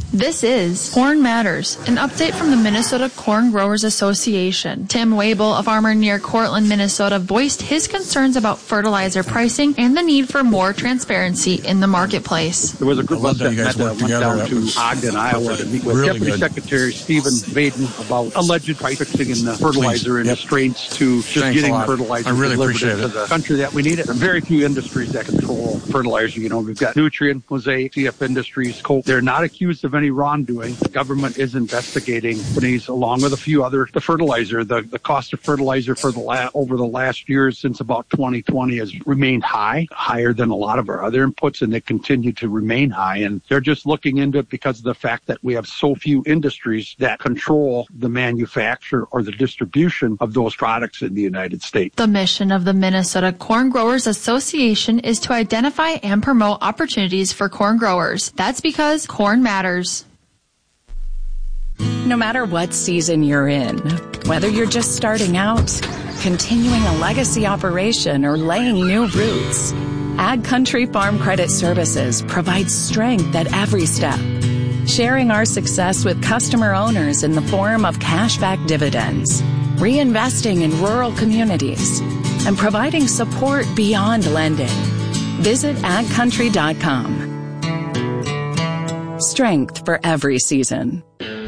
This is Corn Matters, an update from the Minnesota Corn Growers Association. Tim Wabel, a farmer near Cortland, Minnesota, voiced his concerns about fertilizer pricing and the need for more transparency in the marketplace. There was a group of us that went down to Ogden, Iowa to meet with Deputy Secretary Stephen Vaden about alleged price fixing in the fertilizer industry to just getting fertilizer delivered into the country that we need it. There are very few industries that control fertilizer. You know, we've got Nutrien, Mosaic, CF Industries, Coke. They're not accused of any wrongdoing. The government is investigating companies along with a few other. The fertilizer, the cost of fertilizer for over the last years since about 2020 has remained higher than a lot of our other inputs, and they continue to remain high. And they're just looking into it because of the fact that we have so few industries that control the manufacture or the distribution of those products in the United States. The mission of the Minnesota Corn Growers Association is to identify and promote opportunities for corn growers. That's because corn matters. No matter what season you're in, whether you're just starting out, continuing a legacy operation, or laying new roots, Ag Country Farm Credit Services provides strength at every step, sharing our success with customer owners in the form of cashback dividends, reinvesting in rural communities, and providing support beyond lending. Visit agcountry.com. Strength for every season.